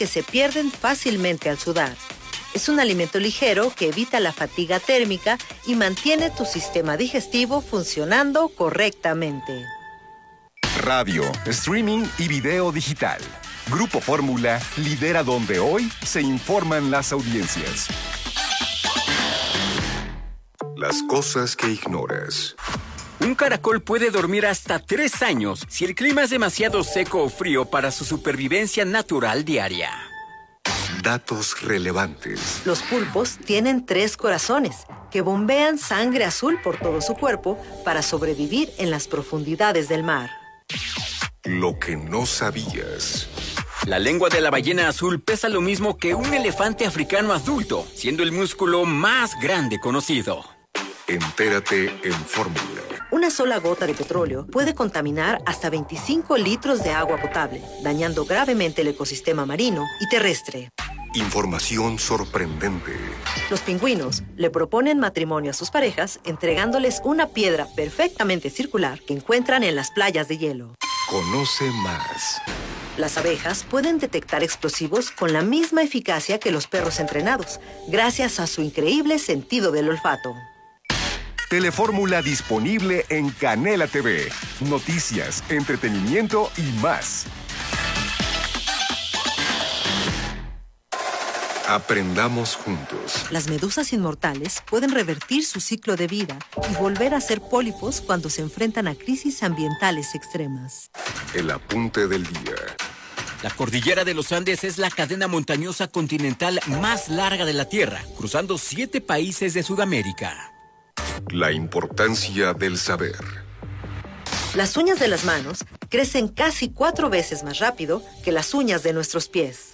que se pierden fácilmente al sudar. Es un alimento ligero que evita la fatiga térmica y mantiene tu sistema digestivo funcionando correctamente. Radio, streaming y video digital. Grupo Fórmula lidera donde hoy se informan las audiencias. Las cosas que ignoras. Un caracol puede dormir hasta 3 años si el clima es demasiado seco o frío para su supervivencia natural diaria. Datos relevantes. Los pulpos tienen 3 corazones que bombean sangre azul por todo su cuerpo para sobrevivir en las profundidades del mar. Lo que no sabías. La lengua de la ballena azul pesa lo mismo que un elefante africano adulto, siendo el músculo más grande conocido. Entérate en Fórmula. Una sola gota de petróleo puede contaminar hasta 25 litros de agua potable, dañando gravemente el ecosistema marino y terrestre. Información sorprendente. Los pingüinos le proponen matrimonio a sus parejas entregándoles una piedra perfectamente circular que encuentran en las playas de hielo. Conoce más. Las abejas pueden detectar explosivos con la misma eficacia que los perros entrenados, gracias a su increíble sentido del olfato. Telefórmula disponible en Canela TV. Noticias, entretenimiento y más. Aprendamos juntos. Las medusas inmortales pueden revertir su ciclo de vida y volver a ser pólipos cuando se enfrentan a crisis ambientales extremas. El apunte del día. La cordillera de los Andes es la cadena montañosa continental más larga de la Tierra, cruzando 7 países de Sudamérica. La importancia del saber. Las uñas de las manos crecen casi 4 veces más rápido que las uñas de nuestros pies.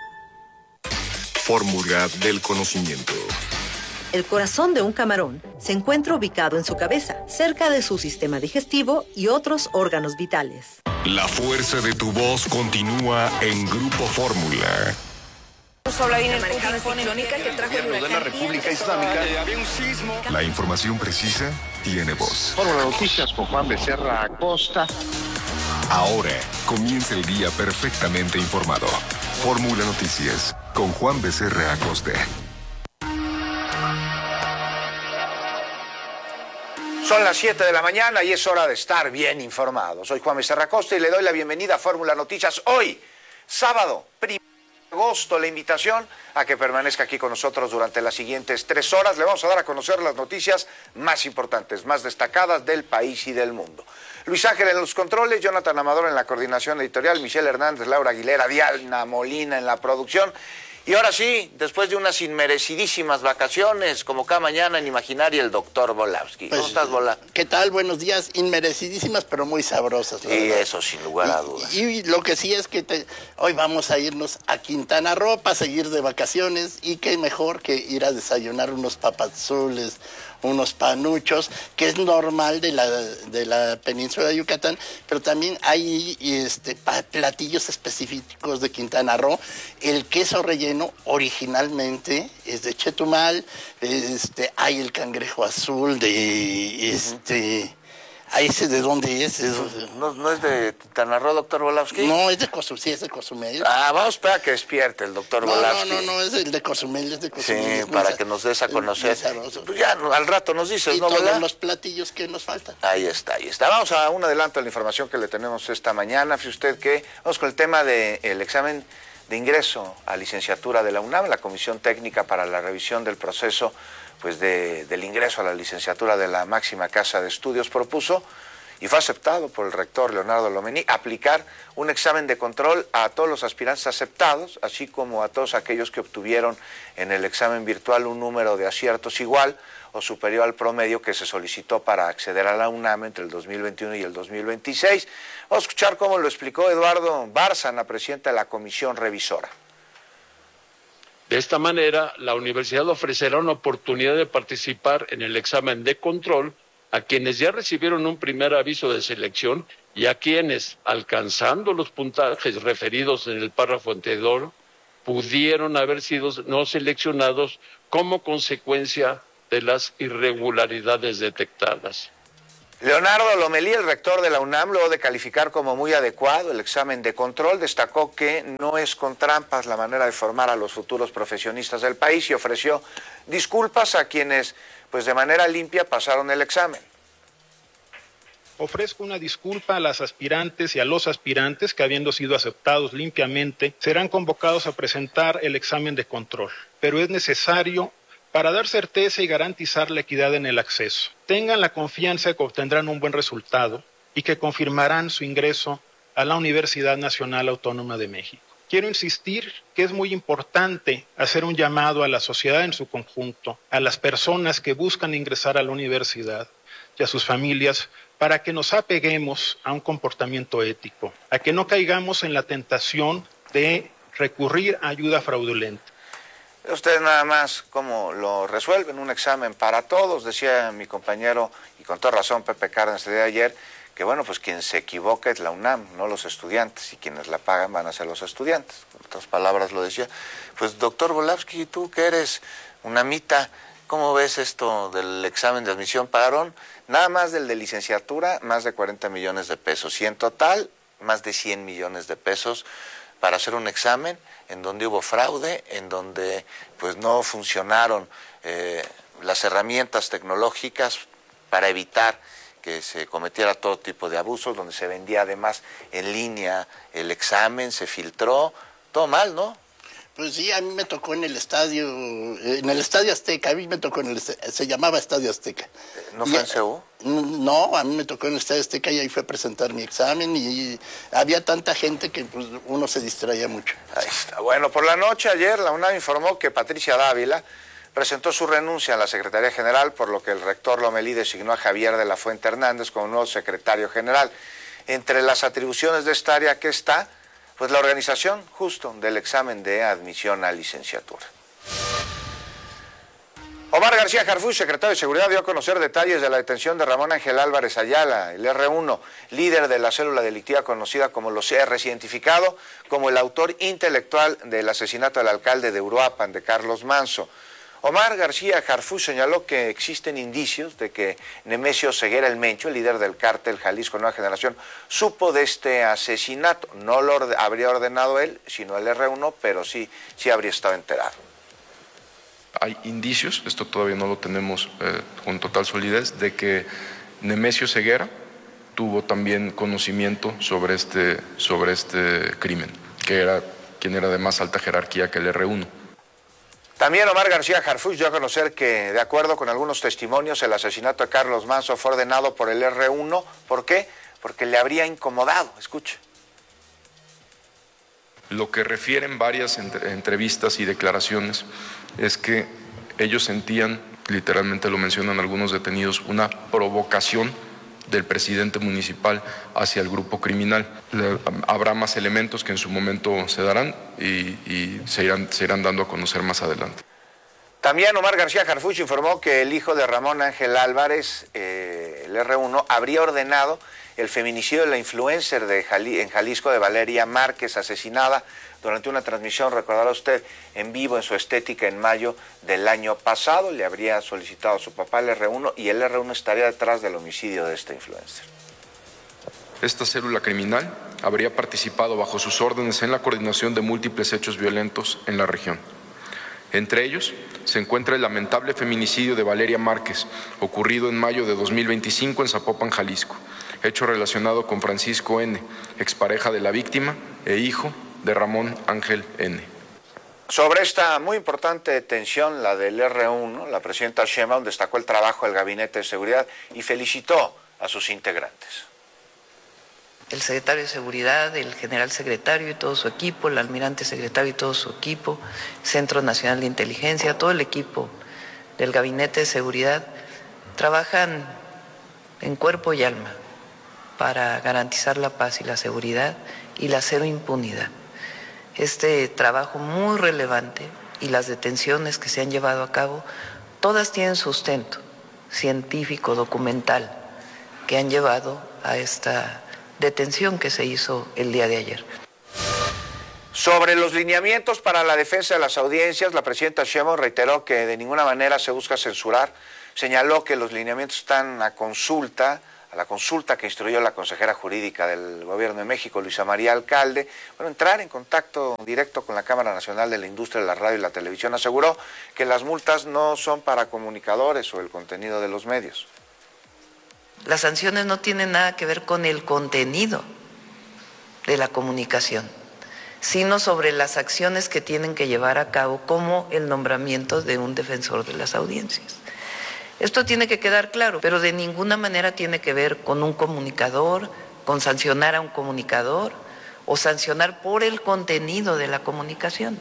Fórmula del conocimiento. El corazón de un camarón se encuentra ubicado en su cabeza, cerca de su sistema digestivo y otros órganos vitales. La fuerza de tu voz continúa en Grupo Fórmula. De la República Islámica. Había un sismo. La información precisa tiene voz. Fórmula Noticias con Juan Becerra Acosta. Ahora comienza el día perfectamente informado. Fórmula Noticias con Juan Becerra Acosta. Son las 7 de la mañana y es hora de estar bien informado. Soy Juan Becerra Acosta y le doy la bienvenida a Fórmula Noticias. Hoy, sábado, 1 de agosto, la invitación a que permanezca aquí con nosotros durante las siguientes 3 horas. Le vamos a dar a conocer las noticias más importantes, más destacadas del país y del mundo. Luis Ángel en los controles, Jonathan Amador en la coordinación editorial, Michelle Hernández, Laura Aguilera, Diana Molina en la producción. Y ahora sí, después de unas inmerecidísimas vacaciones, como cada mañana en Imaginaria, el doctor Volavsky. ¿Cómo estás, Vola? ¿Qué tal? Buenos días. Inmerecidísimas, pero muy sabrosas. Y eso, sin lugar a dudas. Y lo que sí es que hoy vamos a irnos a Quintana Roo para seguir de vacaciones. Y qué mejor que ir a desayunar unos papazules, unos panuchos, que es normal de la península de Yucatán, pero también hay platillos específicos de Quintana Roo. El queso relleno originalmente es de Chetumal, hay el cangrejo azul de ¿ese de dónde es? ¿No es de Quintana Roo, doctor Volavsky? No, es de Cozumel, sí, es de Cozumel. Vamos a esperar a que despierte el doctor Volavsky. No, es el de Cozumel, es de Cozumel. Sí, para que nos des a conocer. Pues ya al rato nos dices, y ¿no, todos verdad? los platillos que nos faltan. Ahí está. Vamos a un adelanto de la información que le tenemos esta mañana. Fíjese usted que vamos con el tema del examen de ingreso a licenciatura de la UNAM, la Comisión Técnica para la Revisión del Proceso del ingreso a la licenciatura de la máxima casa de estudios propuso y fue aceptado por el rector Leonardo Lomení aplicar un examen de control a todos los aspirantes aceptados, así como a todos aquellos que obtuvieron en el examen virtual un número de aciertos igual o superior al promedio que se solicitó para acceder a la UNAM entre el 2021 y el 2026. Vamos a escuchar cómo lo explicó Eduardo Bárcena, presidente de la comisión revisora. De esta manera, la universidad ofrecerá una oportunidad de participar en el examen de control a quienes ya recibieron un primer aviso de selección y a quienes, alcanzando los puntajes referidos en el párrafo anterior, pudieron haber sido no seleccionados como consecuencia de las irregularidades detectadas. Leonardo Lomelí, el rector de la UNAM, luego de calificar como muy adecuado el examen de control, destacó que no es con trampas la manera de formar a los futuros profesionistas del país y ofreció disculpas a quienes, pues de manera limpia, pasaron el examen. Ofrezco una disculpa a las aspirantes y a los aspirantes que, habiendo sido aceptados limpiamente, serán convocados a presentar el examen de control, pero es necesario para dar certeza y garantizar la equidad en el acceso. Tengan la confianza de que obtendrán un buen resultado y que confirmarán su ingreso a la Universidad Nacional Autónoma de México. Quiero insistir que es muy importante hacer un llamado a la sociedad en su conjunto, a las personas que buscan ingresar a la universidad y a sus familias, para que nos apeguemos a un comportamiento ético, a que no caigamos en la tentación de recurrir a ayuda fraudulenta. Ustedes nada más cómo lo resuelven, un examen para todos, decía mi compañero, y con toda razón Pepe Cárdenas el día de ayer, que bueno, pues quien se equivoca es la UNAM, no los estudiantes, y quienes la pagan van a ser los estudiantes. En otras palabras lo decía. Pues doctor Volavsky, tú que eres unamita, ¿cómo ves esto del examen de admisión? Pagaron nada más del de licenciatura, más de 40 millones de pesos, y en total, más de 100 millones de pesos para hacer un examen en donde hubo fraude, en donde pues no funcionaron las herramientas tecnológicas para evitar que se cometiera todo tipo de abusos, donde se vendía además en línea el examen, se filtró, todo mal, ¿no? Pues sí, a mí me tocó en el Estadio Azteca, a mí me tocó se llamaba Estadio Azteca. ¿No fue en CU? No, a mí me tocó en el Estadio Azteca y ahí fue a presentar mi examen y había tanta gente que pues, uno se distraía mucho. Ahí está. Bueno, por la noche ayer la UNAM informó que Patricia Dávila presentó su renuncia a la Secretaría General, por lo que el rector Lomelí designó a Javier de la Fuente Hernández como nuevo secretario general. Entre las atribuciones de esta área que está, pues la organización justo del examen de admisión a licenciatura. Omar García Harfuch, secretario de Seguridad, dio a conocer detalles de la detención de Ramón Ángel Álvarez Ayala, el R1, líder de la célula delictiva conocida como los CRs, identificado como el autor intelectual del asesinato del alcalde de Uruapan, de Carlos Manso. Omar García Harfuch señaló que existen indicios de que Nemesio Ceguera el Mencho, el líder del cártel Jalisco Nueva Generación, supo de este asesinato. No lo habría ordenado él, sino el R1, pero sí habría estado enterado. Hay indicios, esto todavía no lo tenemos con total solidez, de que Nemesio Ceguera tuvo también conocimiento sobre este crimen, que era quien era de más alta jerarquía que el R1. También Omar García Harfuch dio a conocer que, de acuerdo con algunos testimonios, el asesinato de Carlos Manso fue ordenado por el R1. ¿Por qué? Porque le habría incomodado. Escuche. Lo que refieren varias entrevistas y declaraciones es que ellos sentían, literalmente lo mencionan algunos detenidos, una provocación del presidente municipal hacia el grupo criminal. Habrá más elementos que en su momento se darán y se irán dando a conocer más adelante. También Omar García Harfuch informó que el hijo de Ramón Ángel Álvarez, el R1, habría ordenado el feminicidio de la influencer en Jalisco de Valeria Márquez, asesinada durante una transmisión, recordará usted, en vivo en Su Estética en mayo del año pasado. Le habría solicitado a su papá el R1 y el R1 estaría detrás del homicidio de esta influencer. Esta célula criminal habría participado bajo sus órdenes en la coordinación de múltiples hechos violentos en la región. Entre ellos se encuentra el lamentable feminicidio de Valeria Márquez, ocurrido en mayo de 2025 en Zapopan, Jalisco, hecho relacionado con Francisco N., expareja de la víctima e hijo de Ramón Ángel N. Sobre esta muy importante detención, la del R1, la presidenta Sheinbaum destacó el trabajo del Gabinete de Seguridad y felicitó a sus integrantes. El secretario de Seguridad, el general secretario y todo su equipo, el almirante secretario y todo su equipo, Centro Nacional de Inteligencia, todo el equipo del Gabinete de Seguridad trabajan en cuerpo y alma para garantizar la paz y la seguridad y la cero impunidad. Este trabajo muy relevante y las detenciones que se han llevado a cabo, todas tienen sustento científico, documental, que han llevado a esta detención que se hizo el día de ayer. Sobre los lineamientos para la defensa de las audiencias, la presidenta Sheinbaum reiteró que de ninguna manera se busca censurar. Señaló que los lineamientos están a consulta a la consulta que instruyó la consejera jurídica del Gobierno de México, Luisa María Alcalde, entrar en contacto directo con la Cámara Nacional de la Industria de la Radio y la Televisión, aseguró que las multas no son para comunicadores o el contenido de los medios. Las sanciones no tienen nada que ver con el contenido de la comunicación, sino sobre las acciones que tienen que llevar a cabo, como el nombramiento de un defensor de las audiencias. Esto tiene que quedar claro, pero de ninguna manera tiene que ver con un comunicador, con sancionar a un comunicador o sancionar por el contenido de la comunicación.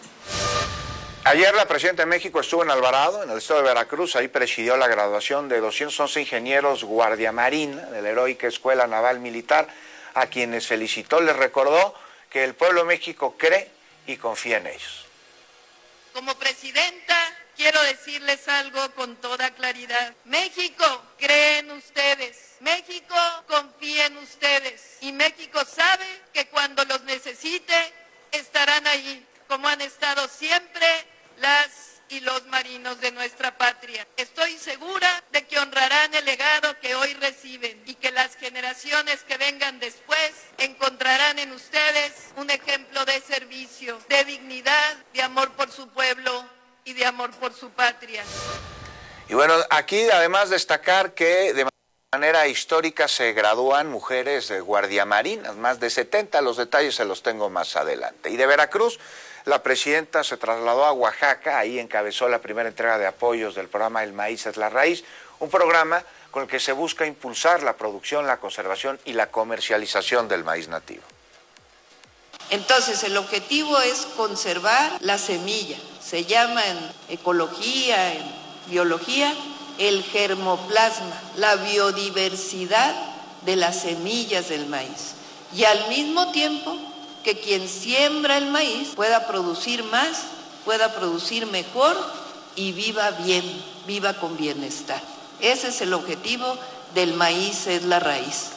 Ayer la presidenta de México estuvo en Alvarado, en el estado de Veracruz. Ahí presidió la graduación de 211 ingenieros Guardia Marina de la Heroica Escuela Naval Militar, a quienes felicitó. Les recordó que el pueblo de México cree y confía en ellos. Como presidenta, quiero decirles algo con toda claridad. México cree en ustedes, México confía en ustedes y México sabe que cuando los necesite estarán allí, como han estado siempre las y los marinos de nuestra patria. Estoy segura de que honrarán el legado que hoy reciben y que las generaciones que vengan después encontrarán en ustedes un ejemplo de servicio, de dignidad, de amor por su pueblo y de amor por su patria. Y bueno, aquí además destacar que de manera histórica se gradúan mujeres de guardiamarinas, más de 70, los detalles se los tengo más adelante. Y de Veracruz, la presidenta se trasladó a Oaxaca, ahí encabezó la primera entrega de apoyos del programa El Maíz es la Raíz, un programa con el que se busca impulsar la producción, la conservación y la comercialización del maíz nativo. Entonces, el objetivo es conservar la semilla. Se llama en ecología, en biología, el germoplasma, la biodiversidad de las semillas del maíz. Y al mismo tiempo que quien siembra el maíz pueda producir más, pueda producir mejor y viva bien, viva con bienestar. Ese es el objetivo del Maíz es la Raíz.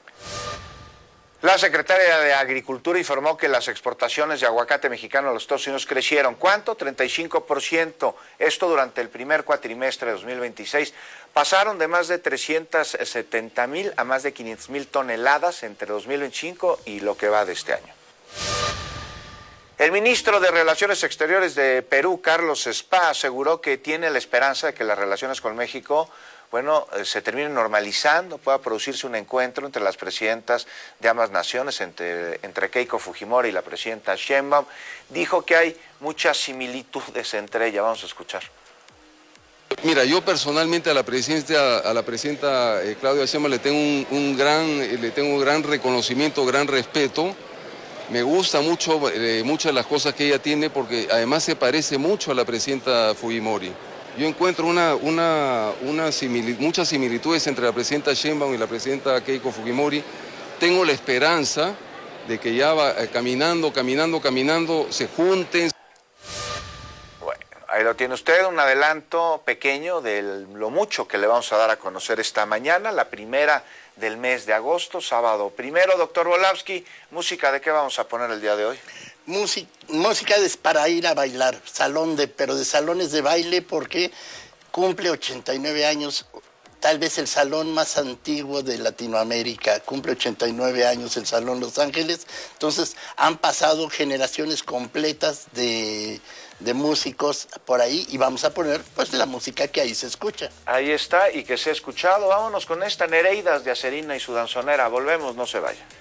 La secretaria de Agricultura informó que las exportaciones de aguacate mexicano a los Estados Unidos crecieron. ¿Cuánto? 35%. Esto durante el primer cuatrimestre de 2026. Pasaron de más de 370,000 a más de 500,000 toneladas entre 2025 y lo que va de este año. El ministro de Relaciones Exteriores de Perú, Carlos Spa, aseguró que tiene la esperanza de que las relaciones con México se terminen normalizando, pueda producirse un encuentro entre las presidentas de ambas naciones, entre Keiko Fujimori y la presidenta Sheinbaum. Dijo que hay muchas similitudes entre ellas. Vamos a escuchar. Mira, yo personalmente a la presidenta Claudia Sheinbaum le tengo un gran reconocimiento, gran respeto. Me gusta mucho muchas de las cosas que ella tiene porque además se parece mucho a la presidenta Fujimori. Yo encuentro muchas similitudes entre la presidenta Sheinbaum y la presidenta Keiko Fujimori. Tengo la esperanza de que ya caminando, se junten. Bueno, ahí lo tiene usted, un adelanto pequeño de lo mucho que le vamos a dar a conocer esta mañana, la primera del mes de agosto, sábado primero. Doctor Volavsky, ¿música de qué vamos a poner el día de hoy? Música es para ir a bailar, pero de salones de baile, porque cumple 89 años, tal vez el salón más antiguo de Latinoamérica, cumple 89 años el Salón Los Ángeles. Entonces han pasado generaciones completas de músicos por ahí y vamos a poner pues la música que ahí se escucha. Ahí está y que se ha escuchado. Vámonos con esta Nereidas de Acerina y su danzonera. Volvemos, no se vaya.